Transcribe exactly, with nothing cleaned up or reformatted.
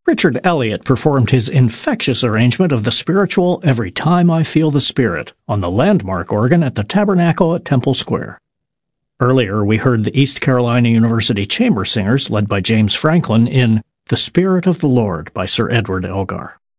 Richard Elliott performed his infectious arrangement of the spiritual Every Time I Feel the Spirit on the landmark organ at the Tabernacle at Temple Square. Earlier, we heard the East Carolina University Chamber Singers led by James Franklin in The Spirit of the Lord by Sir Edward Elgar.